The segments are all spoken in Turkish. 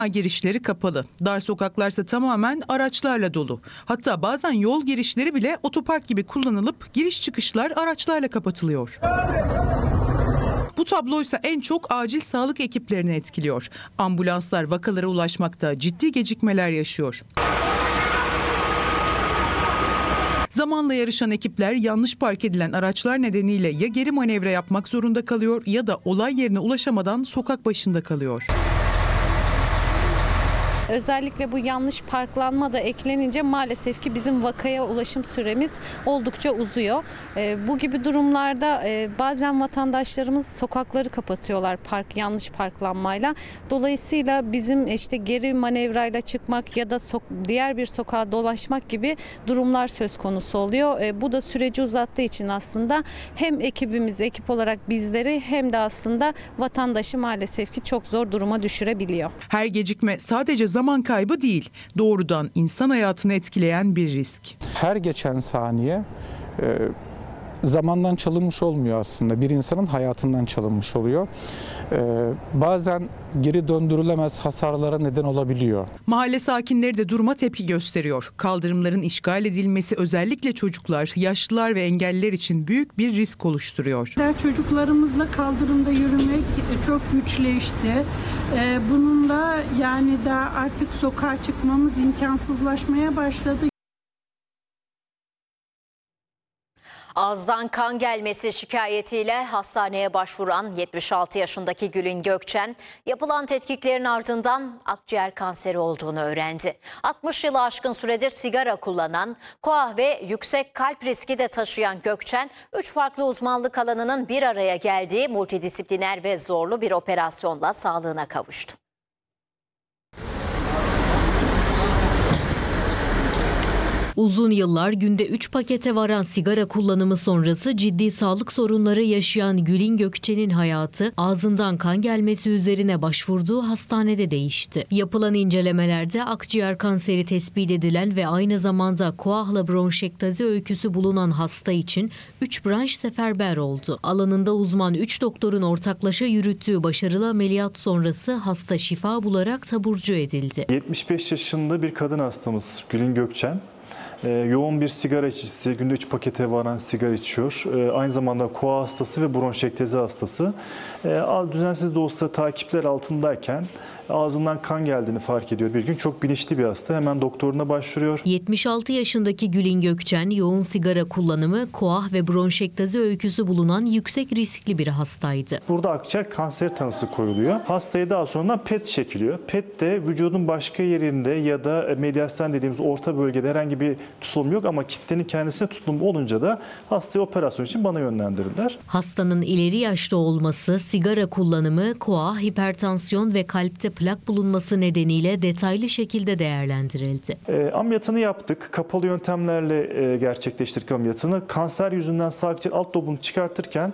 Girişleri kapalı. Dar sokaklarsa tamamen araçlarla dolu. Hatta bazen yol girişleri bile otopark gibi kullanılıp giriş çıkışlar araçlarla kapatılıyor. Bu tabloysa en çok acil sağlık ekiplerini etkiliyor. Ambulanslar vakalara ulaşmakta ciddi gecikmeler yaşıyor. Zamanla yarışan ekipler yanlış park edilen araçlar nedeniyle ya geri manevra yapmak zorunda kalıyor ya da olay yerine ulaşamadan sokak başında kalıyor. Özellikle bu yanlış parklanma da eklenince maalesef ki bizim vakaya ulaşım süremiz oldukça uzuyor. Bu gibi durumlarda bazen vatandaşlarımız sokakları kapatıyorlar yanlış parklanmayla. Dolayısıyla bizim geri manevrayla çıkmak ya da diğer bir sokağa dolaşmak gibi durumlar söz konusu oluyor. Bu da süreci uzattığı için aslında hem ekip olarak bizleri hem de aslında vatandaşı maalesef ki çok zor duruma düşürebiliyor. Her gecikme sadece zaman kaybı değil, doğrudan insan hayatını etkileyen bir risk. Her geçen saniye zamandan çalınmış olmuyor aslında. Bir insanın hayatından çalınmış oluyor. Bazen geri döndürülemez hasarlara neden olabiliyor. Mahalle sakinleri de duruma tepki gösteriyor. Kaldırımların işgal edilmesi özellikle çocuklar, yaşlılar ve engelliler için büyük bir risk oluşturuyor. Çocuklarımızla kaldırımda yürümek çok güçleşti. Bunun da da artık sokağa çıkmamız imkansızlaşmaya başladı. Ağızdan kan gelmesi şikayetiyle hastaneye başvuran 76 yaşındaki Gülün Gökçen, yapılan tetkiklerin ardından akciğer kanseri olduğunu öğrendi. 60 yılı aşkın süredir sigara kullanan, koah ve yüksek kalp riski de taşıyan Gökçen, 3 farklı uzmanlık alanının bir araya geldiği multidisipliner ve zorlu bir operasyonla sağlığına kavuştu. Uzun yıllar günde 3 pakete varan sigara kullanımı sonrası ciddi sağlık sorunları yaşayan Gülün Gökçen'in hayatı ağzından kan gelmesi üzerine başvurduğu hastanede değişti. Yapılan incelemelerde akciğer kanseri tespit edilen ve aynı zamanda koahla bronşektazi öyküsü bulunan hasta için 3 branş seferber oldu. Alanında uzman 3 doktorun ortaklaşa yürüttüğü başarılı ameliyat sonrası hasta şifa bularak taburcu edildi. 75 yaşında bir kadın hastamız Gülün Gökçen. Yoğun bir sigara içicisi, günde 3 pakete varan sigara içiyor. Aynı zamanda koa hastası ve bronşektezi hastası. Düzensiz de olsa takipler altındayken ağzından kan geldiğini fark ediyor. Bir gün çok bilinçli bir hasta. Hemen doktoruna başvuruyor. 76 yaşındaki Gülün Gökçen yoğun sigara kullanımı, koah ve bronşektazi öyküsü bulunan yüksek riskli bir hastaydı. Burada akciğer kanseri tanısı koyuluyor. Hastaya daha sonra PET çekiliyor. PET de vücudun başka yerinde ya da mediastan dediğimiz orta bölgede herhangi bir tutulum yok ama kitlenin kendisine tutulum olunca da hastayı operasyon için bana yönlendirdiler. Hastanın ileri yaşta olması, sigara kullanımı, koah, hipertansiyon ve kalpte plak bulunması nedeniyle detaylı şekilde değerlendirildi. Ameliyatını yaptık. Kapalı yöntemlerle gerçekleştirdik ameliyatını. Kanser yüzünden sağ akciğer alt lobunu çıkartırken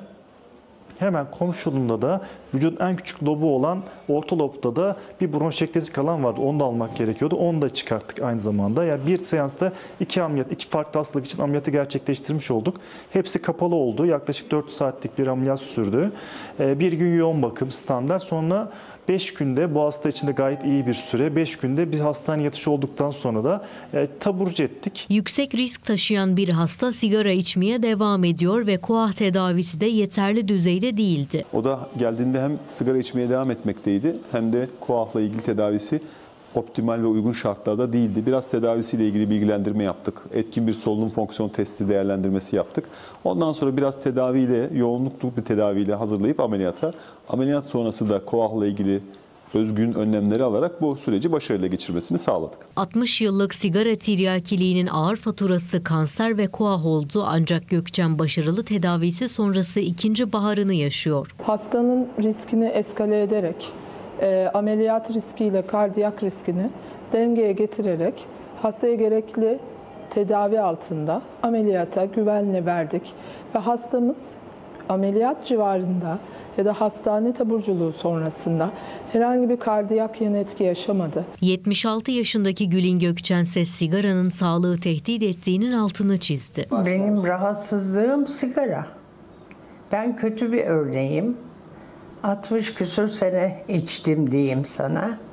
hemen komşuluğunda da vücudun en küçük lobu olan orta lobda da bir bronşektezik alan vardı. Onu da almak gerekiyordu. Onu da çıkarttık aynı zamanda. Yani bir seansta iki farklı hastalık için ameliyatı gerçekleştirmiş olduk. Hepsi kapalı oldu. Yaklaşık 4 saatlik bir ameliyat sürdü. Bir gün yoğun bakım standart. Sonra 5 günde bu hasta için de gayet iyi bir süre. 5 günde bir hastane yatışı olduktan sonra da taburcu ettik. Yüksek risk taşıyan bir hasta sigara içmeye devam ediyor ve koah tedavisi de yeterli düzeyde değildi. O da geldiğinde hem sigara içmeye devam etmekteydi hem de koahla ilgili tedavisi optimal ve uygun şartlarda değildi. Biraz tedavisiyle ilgili bilgilendirme yaptık. Etkin bir solunum fonksiyon testi değerlendirmesi yaptık. Ondan sonra biraz tedaviyle, yoğunluklu bir tedaviyle hazırlayıp ameliyata. Ameliyat sonrası da koahla ilgili özgün önlemleri alarak bu süreci başarıyla geçirmesini sağladık. 60 yıllık sigara tiryakiliğinin ağır faturası kanser ve koah oldu ancak Gökçen başarılı tedavisi sonrası ikinci baharını yaşıyor. Hastanın riskini eskale ederek ameliyat riskiyle kardiyak riskini dengeye getirerek hastaya gerekli tedavi altında ameliyata güvenle verdik. Ve hastamız ameliyat civarında ya da hastane taburculuğu sonrasında herhangi bir kardiyak yan etki yaşamadı. 76 yaşındaki Gülün Gökçen ise sigaranın sağlığı tehdit ettiğinin altını çizdi. Benim rahatsızlığım sigara. Ben kötü bir örneğim. 60 küsur sene içtim diyeyim sana.